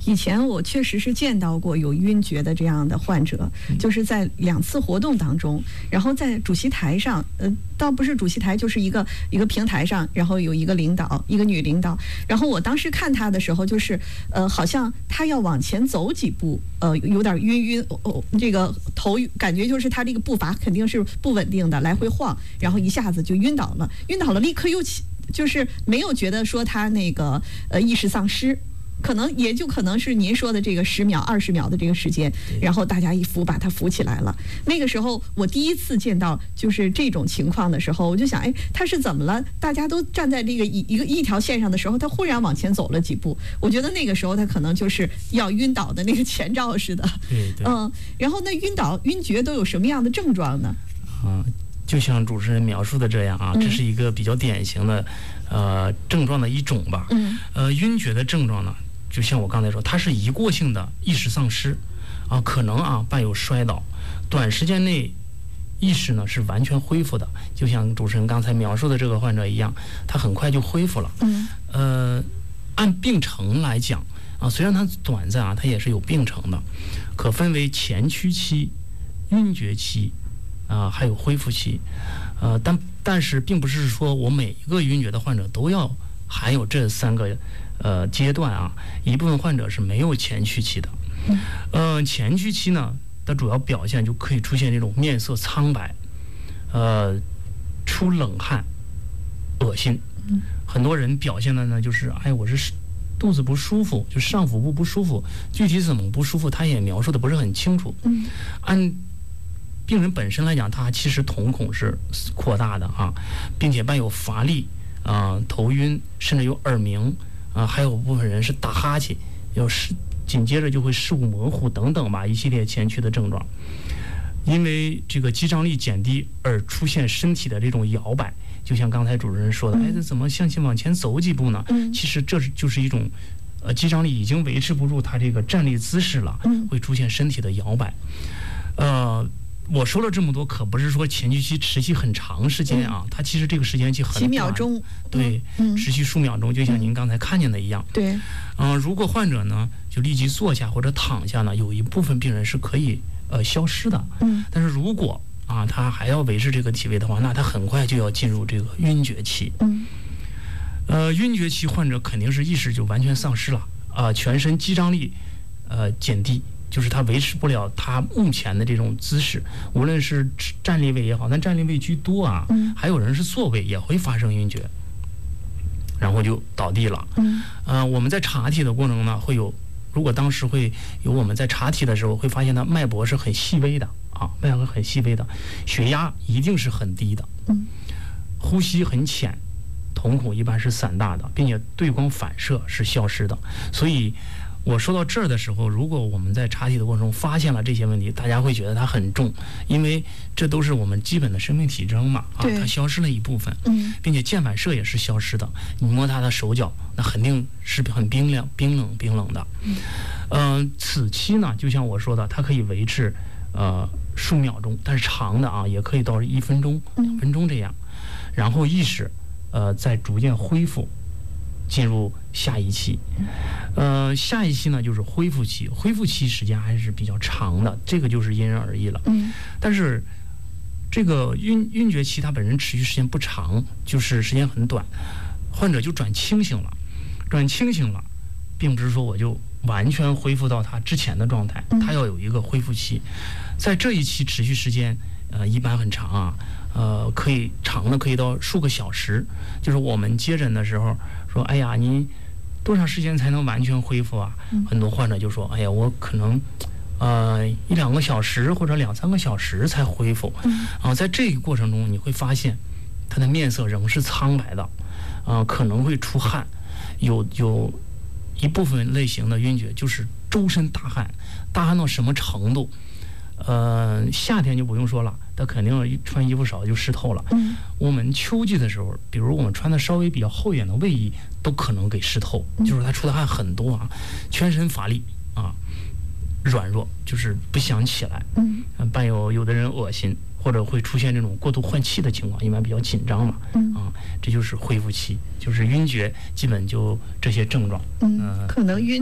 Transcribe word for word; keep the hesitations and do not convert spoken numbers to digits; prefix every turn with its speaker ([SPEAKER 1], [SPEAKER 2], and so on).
[SPEAKER 1] 以前我确实是见到过有晕厥的这样的患者，就是在两次活动当中，然后在主席台上，呃，倒不是主席台，就是一个一个平台上，然后有一个领导，一个女领导，然后我当时看她的时候，就是呃，好像她要往前走几步，呃，有点晕晕，哦，哦这个头感觉就是她这个步伐肯定是不稳定的，来回晃，然后一下子就晕倒了，晕倒了，立刻又起，就是没有觉得说她那个呃意识丧失。可能也就可能是您说的这个十秒、二十秒的这个时间，然后大家一扶把他扶起来了。那个时候我第一次见到就是这种情况的时候，我就想，哎，他是怎么了？大家都站在这个一一个一条线上的时候，他忽然往前走了几步。我觉得那个时候他可能就是要晕倒的那个前兆似的。
[SPEAKER 2] 对对。
[SPEAKER 1] 嗯，然后那晕倒、晕厥都有什么样的症状呢？
[SPEAKER 2] 啊，就像主持人描述的这样啊，
[SPEAKER 1] 嗯、
[SPEAKER 2] 这是一个比较典型的呃症状的一种吧。
[SPEAKER 1] 嗯。
[SPEAKER 2] 呃，晕厥的症状呢？就像我刚才说，它是一过性的意识丧失，啊，可能啊伴有摔倒，短时间内意识呢是完全恢复的，就像主持人刚才描述的这个患者一样，他很快就恢复了。
[SPEAKER 1] 嗯，
[SPEAKER 2] 呃，按病程来讲啊，虽然它短暂啊，它也是有病程的，可分为前驱期、晕厥期啊，还有恢复期，呃，但但是并不是说我每一个晕厥的患者都要含有这三个。呃，阶段啊，一部分患者是没有前驱期的。呃，前驱期呢，它主要表现就可以出现这种面色苍白，呃，出冷汗、恶心。很多人表现的呢，就是哎，我是肚子不舒服，就上腹部不舒服，具体怎么不舒服，他也描述的不是很清楚。按病人本身来讲，他其实瞳孔是扩大的啊，并且伴有乏力啊、呃、头晕，甚至有耳鸣。啊，还有部分人是打哈欠，有视紧接着就会视物模糊等等吧，一系列前驱的症状。因为这个肌张力减低而出现身体的这种摇摆，就像刚才主持人说的，哎，这怎么向前往前走几步呢？其实这是就是一种，呃，肌张力已经维持不住他这个站立姿势了，会出现身体的摇摆。呃。我说了这么多，可不是说前驱期持续很长时间啊，嗯、它其实这个时间期很短，
[SPEAKER 1] 几秒钟，
[SPEAKER 2] 对，嗯、持续数秒钟，就像您刚才看见的一样。
[SPEAKER 1] 对，
[SPEAKER 2] 嗯、呃，如果患者呢就立即坐下或者躺下呢，有一部分病人是可以呃消失的，
[SPEAKER 1] 嗯，
[SPEAKER 2] 但是如果啊他还要维持这个体位的话，那他很快就要进入这个晕厥期，
[SPEAKER 1] 嗯，
[SPEAKER 2] 呃，晕厥期患者肯定是意识就完全丧失了，啊、呃，全身肌张力呃减低。就是他维持不了他目前的这种姿势，无论是站立位也好，但站立位居多啊，
[SPEAKER 1] 嗯、
[SPEAKER 2] 还有人是坐位也会发生晕厥，然后就倒地了。
[SPEAKER 1] 嗯，
[SPEAKER 2] 呃，我们在查体的过程呢，会有，如果当时会有我们在查体的时候，会发现他脉搏是很细微的啊，脉搏很细微的，血压一定是很低的，
[SPEAKER 1] 嗯，
[SPEAKER 2] 呼吸很浅，瞳孔一般是散大的，并且对光反射是消失的，所以。我说到这儿的时候，如果我们在查体的过程中发现了这些问题，大家会觉得它很重，因为这都是我们基本的生命体征嘛，啊，它消失了一部分，
[SPEAKER 1] 嗯，
[SPEAKER 2] 并且键反射也是消失的。你摸他的手脚，那肯定是很冰凉、冰冷、冰冷的。嗯、呃，此期呢，就像我说的，它可以维持呃数秒钟，但是长的啊，也可以到一分钟、两分钟这样，然后意识呃在逐渐恢复。进入下一期，呃，下一期呢就是恢复期，恢复期时间还是比较长的，这个就是因人而异了。
[SPEAKER 1] 嗯，
[SPEAKER 2] 但是这个晕晕厥期它本身持续时间不长，就是时间很短，患者就转清醒了，转清醒了，并不是说我就完全恢复到他之前的状态，他要有一个恢复期，在这一期持续时间，呃，一般很长啊。呃，可以长的可以到数个小时，就是我们接诊的时候说，哎呀，你多长时间才能完全恢复啊？
[SPEAKER 1] 嗯、
[SPEAKER 2] 很多患者就说，哎呀，我可能呃一两个小时或者两三个小时才恢复。
[SPEAKER 1] 嗯、
[SPEAKER 2] 啊，在这个过程中，你会发现他的面色仍是苍白的，啊，可能会出汗，有有一部分类型的晕厥就是周身大汗，大汗到什么程度？呃，夏天就不用说了，他肯定穿衣服少就湿透了。
[SPEAKER 1] 嗯，
[SPEAKER 2] 我们秋季的时候，比如我们穿的稍微比较厚一点的卫衣，都可能给湿透，
[SPEAKER 1] 嗯、
[SPEAKER 2] 就是他出的汗很多啊，全身乏力啊，软弱，就是不想起来。
[SPEAKER 1] 嗯，
[SPEAKER 2] 伴有有的人恶心，或者会出现这种过度换气的情况，一般比较紧张嘛。
[SPEAKER 1] 嗯，
[SPEAKER 2] 啊，这就是恢复期，就是晕厥，基本就这些症状。
[SPEAKER 1] 嗯，呃、可能晕。